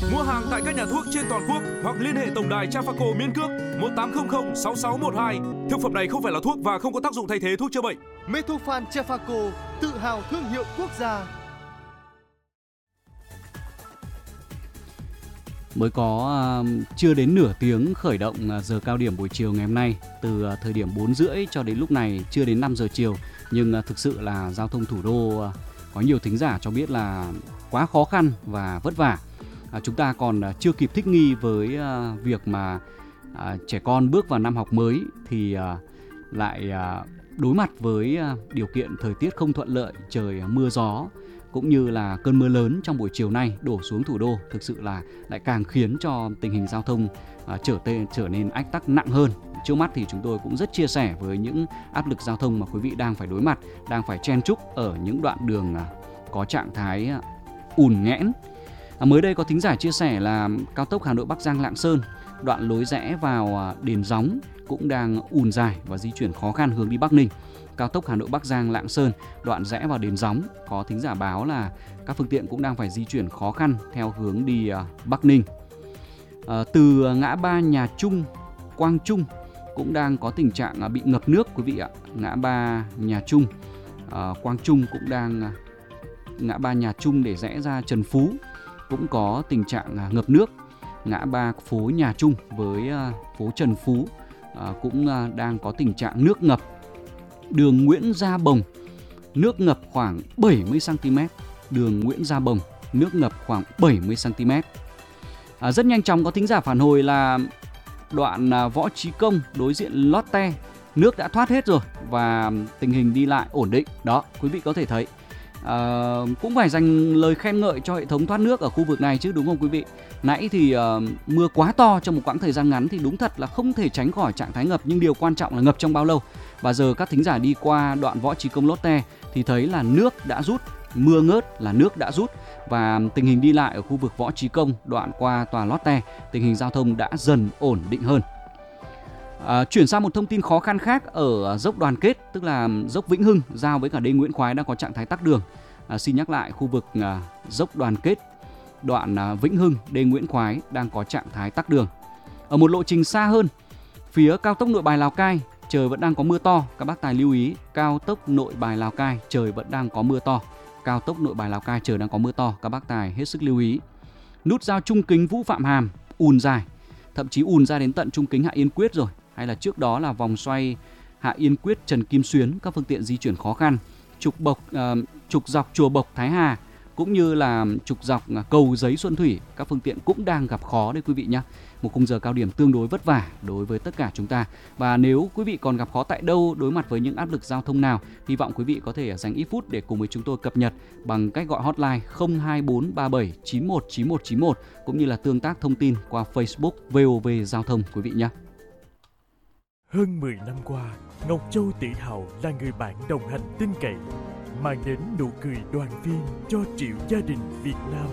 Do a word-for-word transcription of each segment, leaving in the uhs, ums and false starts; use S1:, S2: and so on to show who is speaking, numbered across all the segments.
S1: Mua hàng tại các nhà thuốc trên toàn quốc hoặc liên hệ tổng đài Trafaco miễn cước một tám không không sáu sáu một hai. Thực phẩm này không phải là thuốc và không có tác dụng thay thế thuốc chữa bệnh.
S2: Metofan Trafaco, tự hào thương hiệu quốc gia.
S3: Mới có uh, chưa đến nửa tiếng khởi động uh, giờ cao điểm buổi chiều ngày hôm nay, từ uh, thời điểm bốn rưỡi cho đến lúc này chưa đến năm giờ chiều, nhưng uh, thực sự là giao thông thủ đô uh, có nhiều thính giả cho biết là quá khó khăn và vất vả. Uh, chúng ta còn uh, chưa kịp thích nghi với uh, việc mà uh, trẻ con bước vào năm học mới thì uh, lại uh, đối mặt với uh, điều kiện thời tiết không thuận lợi, trời uh, mưa gió, cũng như là cơn mưa lớn trong buổi chiều nay đổ xuống thủ đô, thực sự là lại càng khiến cho tình hình giao thông uh, trở, tê, trở nên ách tắc nặng hơn. Trước mắt thì chúng tôi cũng rất chia sẻ với những áp lực giao thông mà quý vị đang phải đối mặt, đang phải chen chúc ở những đoạn đường uh, có trạng thái uh, ùn nghẽn. À, mới đây có thính giả chia sẻ là cao tốc Hà Nội Bắc Giang Lạng Sơn, đoạn lối rẽ vào uh, đền Gióng cũng đang ùn dài và di chuyển khó khăn hướng đi Bắc Ninh. Cao tốc Hà Nội Bắc Giang Lạng Sơn, đoạn rẽ vào đền Gióng, có thính giả báo là các phương tiện cũng đang phải di chuyển khó khăn theo hướng đi uh, Bắc Ninh. Uh, từ ngã ba Nhà Trung, Quang Trung cũng đang có tình trạng uh, bị ngập nước quý vị ạ. Ngã ba Nhà Trung, uh, Quang Trung cũng đang uh, ngã ba Nhà Trung để rẽ ra Trần Phú cũng có tình trạng uh, ngập nước. Ngã ba phố Nhà Trung với uh, phố Trần Phú uh, cũng uh, đang có tình trạng nước ngập. Đường Nguyễn Gia Bồng, nước ngập khoảng bảy mươi xăng-ti-mét. Đường Nguyễn Gia Bồng, nước ngập khoảng bảy mươi xăng-ti-mét. À, rất nhanh chóng có thính giả phản hồi là đoạn à, Võ Trí Công đối diện Lotte, nước đã thoát hết rồi và tình hình đi lại ổn định. Đó, quý vị có thể thấy. À, cũng phải dành lời khen ngợi cho hệ thống thoát nước ở khu vực này chứ, đúng không quý vị? Nãy thì uh, mưa quá to trong một quãng thời gian ngắn thì đúng thật là không thể tránh khỏi trạng thái ngập, nhưng điều quan trọng là ngập trong bao lâu. Và giờ các thính giả đi qua đoạn Võ Trí Công Lotte thì thấy là nước đã rút, mưa ngớt là nước đã rút, và tình hình đi lại ở khu vực Võ Trí Công đoạn qua tòa Lotte, tình hình giao thông đã dần ổn định hơn. À, chuyển sang một thông tin khó khăn khác ở dốc Đoàn Kết, tức là dốc Vĩnh Hưng giao với cả đê Nguyễn Khoái đang có trạng thái tắc đường. À, xin nhắc lại, khu vực à, dốc Đoàn Kết đoạn à, Vĩnh Hưng đê Nguyễn Khoái đang có trạng thái tắc đường. Ở một lộ trình xa hơn, phía cao tốc Nội Bài Lào Cai trời vẫn đang có mưa to. Các bác tài lưu ý, cao tốc Nội Bài Lào Cai trời vẫn đang có mưa to. Cao tốc Nội Bài Lào Cai trời đang có mưa to, các bác tài hết sức lưu ý. Nút giao Trung Kính Vũ Phạm Hàm ùn dài, thậm chí ùn ra đến tận Trung Kính Hạ Yên Quyết rồi. Hay là trước đó là vòng xoay Hạ Yên Quyết Trần Kim Xuyến, các phương tiện di chuyển khó khăn. Trục bộc uh, trục dọc Chùa Bộc Thái Hà cũng như là trục dọc cầu Giấy Xuân Thủy, các phương tiện cũng đang gặp khó đấy quý vị nhé. Một khung giờ cao điểm tương đối vất vả đối với tất cả chúng ta. Và nếu quý vị còn gặp khó tại đâu, đối mặt với những áp lực giao thông nào, hy vọng quý vị có thể dành ít phút để cùng với chúng tôi cập nhật bằng cách gọi hotline không hai bốn ba bảy chín một chín một chín một cũng như là tương tác thông tin qua Facebook vê o vê Giao thông quý vị nhé.
S4: Hơn mười năm qua, Ngọc Châu tự hào là người bạn đồng hành tin cậy, mang đến nụ cười đoàn viên cho triệu gia đình Việt Nam.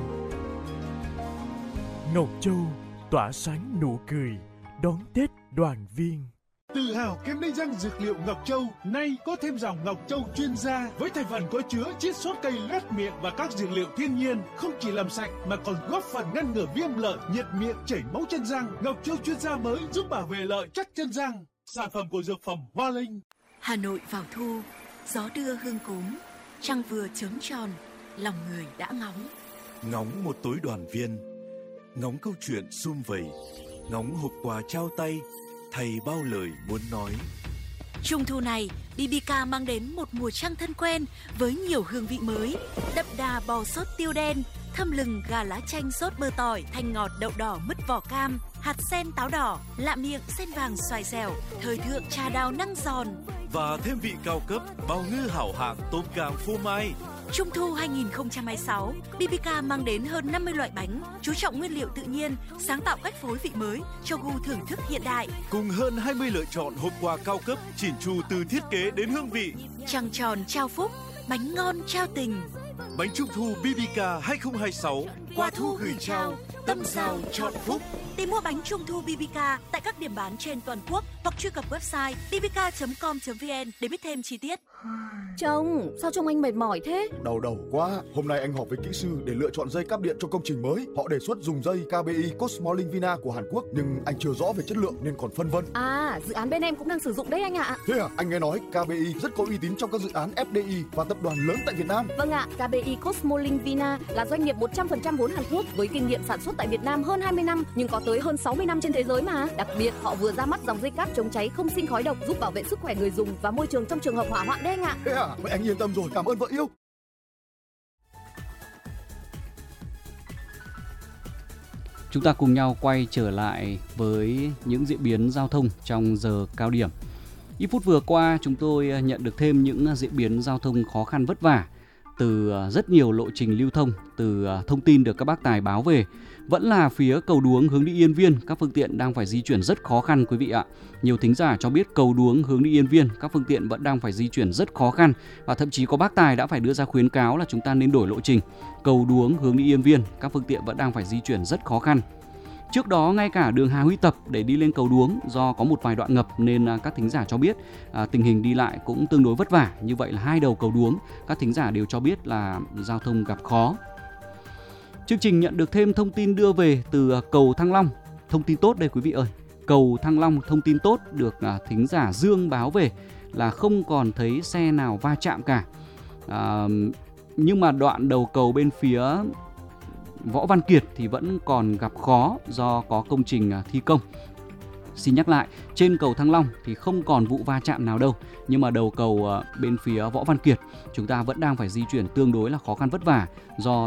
S4: Ngọc Châu tỏa sáng nụ cười đón Tết đoàn viên.
S5: Tự hào kem đánh răng dược liệu Ngọc Châu nay có thêm dòng Ngọc Châu chuyên gia với thành phần có chứa chiết xuất cây lát miệng và các dược liệu thiên nhiên, không chỉ làm sạch mà còn góp phần ngăn ngừa viêm lợi, nhiệt miệng, chảy máu chân răng. Ngọc Châu chuyên gia mới giúp bảo vệ lợi chắc chân răng. Sản phẩm của dược phẩm Hoa Linh.
S6: Hà Nội vào thu, gió đưa hương cốm, trăng vừa chớm tròn, lòng người đã ngóng.
S7: Ngóng một tối đoàn viên, ngóng câu chuyện sum vầy, ngóng hộp quà trao tay, thầy bao lời muốn nói.
S6: Trung thu này, bê bê ca mang đến một mùa trăng thân quen với nhiều hương vị mới, đậm đà bò sốt tiêu đen, thơm lừng gà lá chanh sốt bơ tỏi, thanh ngọt đậu đỏ mứt vỏ cam, hạt sen táo đỏ, lạ miệng sen vàng xoài dẻo, thời thượng trà đào năng giòn.
S7: Và thêm vị cao cấp, bào ngư hảo hạng tôm càng phô mai.
S6: Trung thu hai không hai sáu, bê bê ca mang đến hơn năm mươi loại bánh, chú trọng nguyên liệu tự nhiên, sáng tạo cách phối vị mới cho gu thưởng thức hiện đại.
S7: Cùng hơn hai mươi lựa chọn hộp quà cao cấp chỉn chu từ thiết kế đến hương vị.
S6: Trăng tròn trao phúc, bánh ngon trao tình.
S7: Bánh trung thu bê bê ca hai không hai sáu
S6: Quà thu gửi trao, tâm giao trọn phúc. Tìm mua bánh trung thu bê bê ca tại các điểm bán trên toàn quốc hoặc truy cập website b b k chấm com chấm v n để biết thêm chi tiết.
S8: Chồng, sao trông anh mệt mỏi thế?
S9: Đau đầu quá. Hôm nay anh họp với kỹ sư để lựa chọn dây cáp điện cho công trình mới. Họ đề xuất dùng dây ca bê i Cosmolink Vina của Hàn Quốc, nhưng anh chưa rõ về chất lượng nên còn phân vân.
S8: À, dự án bên em cũng đang sử dụng đấy anh ạ.
S9: Thế à? Anh nghe nói ca bê i rất có uy tín trong các dự án ép đê i và tập đoàn lớn tại Việt Nam.
S8: Vâng ạ, ca bê i Cosmolink Vina là doanh nghiệp một trăm phần trăm vốn Hàn Quốc với kinh nghiệm sản xuất tại Việt Nam hơn hai mươi năm, nhưng có tới hơn sáu mươi năm trên thế giới mà. Đặc biệt, họ vừa ra mắt dòng dây cáp chống cháy không sinh khói độc giúp bảo vệ sức khỏe người dùng và môi trường trong trường hợp hỏa hoạn đấy anh ạ.
S9: Thế à? Vậy anh yên tâm rồi, cảm ơn vợ yêu.
S3: Chúng ta cùng nhau quay trở lại với những diễn biến giao thông trong giờ cao điểm. Ít phút vừa qua, chúng tôi nhận được thêm những diễn biến giao thông khó khăn vất vả từ rất nhiều lộ trình lưu thông, từ thông tin được các bác tài báo về. Vẫn là phía cầu Đuống hướng đi Yên Viên, các phương tiện đang phải di chuyển rất khó khăn quý vị ạ. Nhiều thính giả cho biết cầu Đuống hướng đi Yên Viên, các phương tiện vẫn đang phải di chuyển rất khó khăn, và thậm chí có bác tài đã phải đưa ra khuyến cáo là chúng ta nên đổi lộ trình. Cầu Đuống hướng đi Yên Viên, các phương tiện vẫn đang phải di chuyển rất khó khăn. Trước đó, ngay cả đường Hà Huy Tập để đi lên cầu Đuống do có một vài đoạn ngập nên các thính giả cho biết à, tình hình đi lại cũng tương đối vất vả. Như vậy là hai đầu cầu Đuống, các thính giả đều cho biết là giao thông gặp khó. Chương trình nhận được thêm thông tin đưa về từ cầu Thăng Long. Thông tin tốt đây quý vị ơi. Cầu Thăng Long thông tin tốt được à, thính giả Dương báo về là không còn thấy xe nào va chạm cả. À, nhưng mà đoạn đầu cầu bên phía Võ Văn Kiệt thì vẫn còn gặp khó do có công trình thi công. Xin nhắc lại, trên cầu Thăng Long thì không còn vụ va chạm nào đâu, nhưng mà đầu cầu bên phía Võ Văn Kiệt chúng ta vẫn đang phải di chuyển tương đối là khó khăn vất vả do